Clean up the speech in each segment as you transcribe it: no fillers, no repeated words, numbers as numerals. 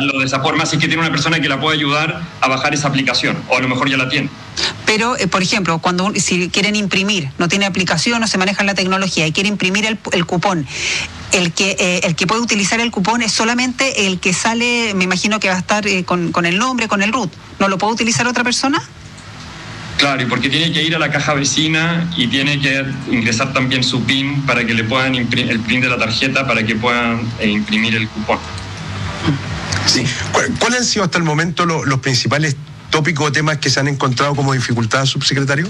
darlo de esa forma, así que tiene una persona que la puede ayudar a bajar esa aplicación, o a lo mejor ya la tiene. Pero, por ejemplo, si quieren imprimir, no tiene aplicación, no se maneja en la tecnología y quiere imprimir el cupón, el que puede utilizar el cupón es solamente el que sale, me imagino que va a estar con el nombre, con el RUT. ¿No lo puede utilizar otra persona? Claro, y porque tiene que ir a la caja vecina y tiene que ingresar también su PIN para que le puedan imprimir el PIN de la tarjeta para que puedan imprimir el cupón. Sí. ¿Cuáles han sido hasta el momento los principales tópicos o temas que se han encontrado como dificultad, subsecretario?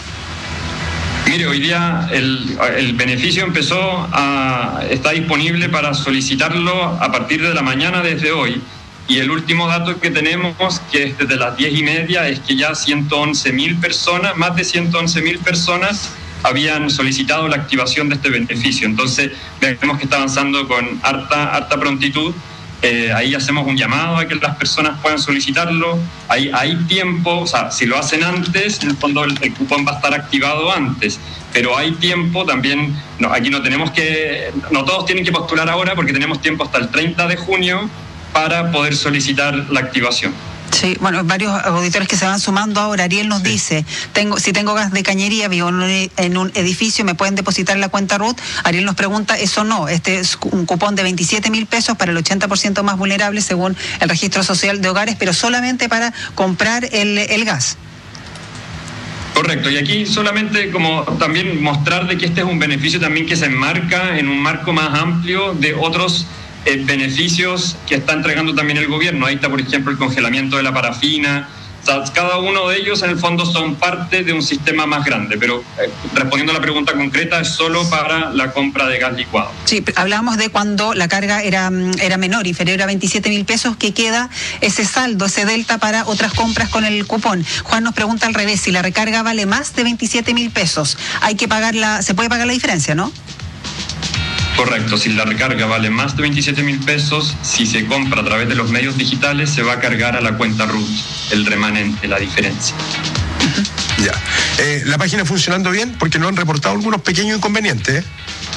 Mire, hoy día el beneficio está disponible para solicitarlo a partir de la mañana desde hoy. Y el último dato que tenemos, que es desde las 10:30, es que ya 111.000 personas, más de 111.000 personas, habían solicitado la activación de este beneficio. Entonces, vemos que está avanzando con harta prontitud. Ahí hacemos un llamado a que las personas puedan solicitarlo. Hay tiempo, o sea, si lo hacen antes, en el fondo el cupón va a estar activado antes. Pero hay tiempo también, aquí no todos tienen que postular ahora porque tenemos tiempo hasta el 30 de junio para poder solicitar la activación. Sí, bueno, varios auditores que se van sumando ahora. Ariel nos dice, si tengo gas de cañería, vivo en un edificio, ¿me pueden depositar en la cuenta RUT? Ariel nos pregunta, eso no, este es un cupón de 27.000 pesos para el 80% más vulnerable según el registro social de hogares, pero solamente para comprar el gas. Correcto, y aquí solamente como también mostrar de que este es un beneficio también que se enmarca en un marco más amplio de otros beneficios que está entregando también el gobierno. Ahí está, por ejemplo, el congelamiento de la parafina. O sea, cada uno de ellos, en el fondo, son parte de un sistema más grande, pero respondiendo a la pregunta concreta, es solo para la compra de gas licuado. Sí, hablábamos de cuando la carga era menor, inferior a 27.000 pesos, que queda ese saldo, ese delta para otras compras con el cupón. Juan nos pregunta al revés, si la recarga vale más de 27.000 pesos, se puede pagar la diferencia, ¿no? Correcto, si la recarga vale más de 27.000 pesos, si se compra a través de los medios digitales, se va a cargar a la cuenta RUT el remanente, la diferencia. Ya. ¿La página funcionando bien? Porque nos han reportado algunos pequeños inconvenientes.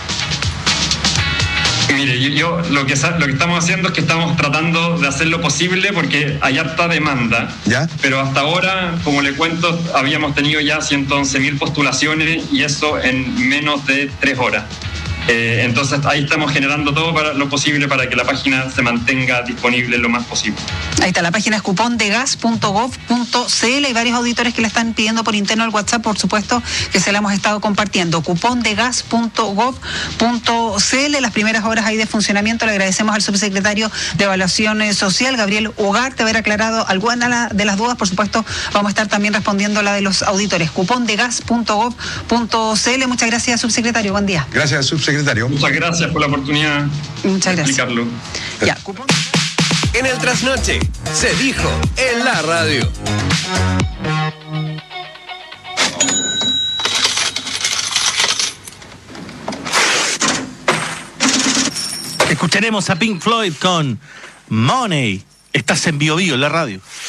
Mire, yo lo que estamos haciendo es que estamos tratando de hacer lo posible porque hay harta demanda. ¿Ya? Pero hasta ahora, como le cuento, habíamos tenido ya 111.000 postulaciones y eso en menos de 3 horas. Entonces ahí estamos generando todo lo posible para que la página se mantenga disponible lo más posible. Ahí está, la página es cupondegas.gov.cl. Hay varios auditores que la están pidiendo por interno al WhatsApp, por supuesto que se la hemos estado compartiendo. Cupondegas.gov.cl. Las primeras horas ahí de funcionamiento. Le agradecemos al subsecretario de Evaluación Social, Gabriel Ugarte, haber aclarado alguna de las dudas. Por supuesto, vamos a estar también respondiendo a la de los auditores. Cupondegas.gov.cl. Muchas gracias, subsecretario. Buen día. Gracias, subsecretario. Muchas gracias por la oportunidad de explicarlo. Ya, En el Trasnoche se dijo en la radio. Escucharemos a Pink Floyd con Money. Estás en Bio Bio, en la radio.